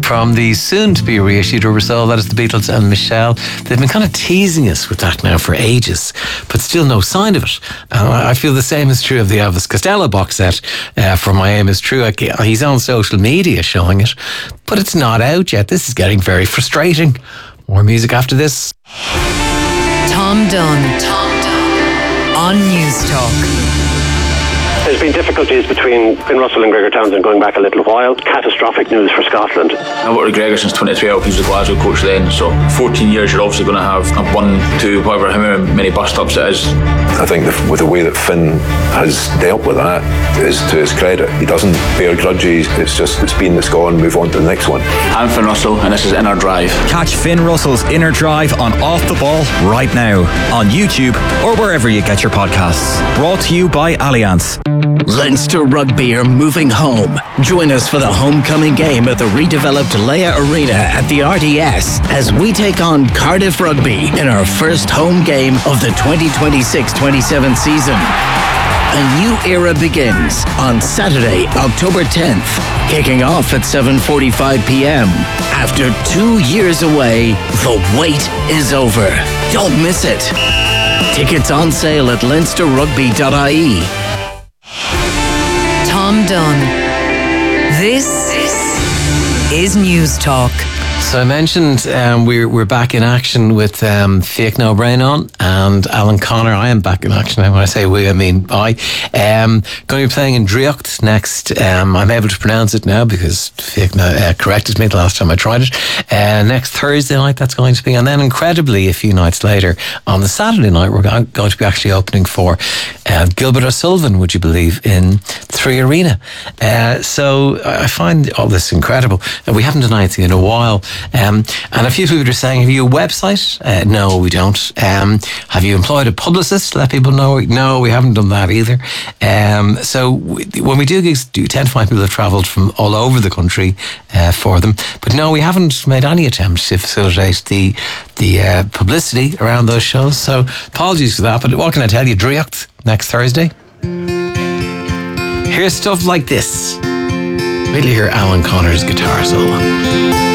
from the soon-to-be reissued Rubber Soul. That is the Beatles and Michelle. They've been kind of teasing us with that now for ages, but still no sign of it. I feel the same is true of the Elvis Costello box set from My Aim Is True. He's on social media showing it, but it's not out yet. This is getting very frustrating. More music after this. Tom Dunn on News Talk. There's been difficulties between Finn Russell and Gregor Townsend going back a little while. Catastrophic news for Scotland. I worked with Gregor since 2012. He was the Glasgow coach then. So 14 years, you're obviously going to have a 1, 2, however many bus stops it is. I think with the way that Finn has dealt with that is to his credit. He doesn't bear grudges. It's been, it's gone, move on to the next one. I'm Finn Russell and this is Inner Drive. Catch Finn Russell's Inner Drive on Off the Ball right now on YouTube or wherever you get your podcasts. Brought to you by Allianz. Leinster Rugby are moving home. Join us for the homecoming game at the redeveloped Leia Arena at the RDS as we take on Cardiff Rugby in our first home game of the 2026-27 season. A new era begins on Saturday, October 10th, kicking off at 7:45 p.m. After 2 years away, the wait is over. Don't miss it. Tickets on sale at leinsterrugby.ie. Tom Dunn. This is News Talk. So I mentioned we're back in action with Fiachna O'Brien on and Alan Connor. I am back in action. When I say we, I mean I. Going to be playing in Driocht next. I'm able to pronounce it now because Fiachna corrected me the last time I tried it. Next Thursday night that's going to be. And then incredibly a few nights later on the Saturday night we're going to be actually opening for Gilbert O'Sullivan, would you believe, in Three Arena. So I find all this incredible. We haven't done anything in a while. And a few people are saying, have you a website? No, we don't. Have you employed a publicist to let people know? No, we haven't done that either. So when we do gigs, do tend to find people who have travelled from all over the country for them. But no, we haven't made any attempt to facilitate the publicity around those shows. So apologies for that. But what can I tell you? Driocht next Thursday. Here's stuff like this. Wait till you hear Alan Connor's guitar solo.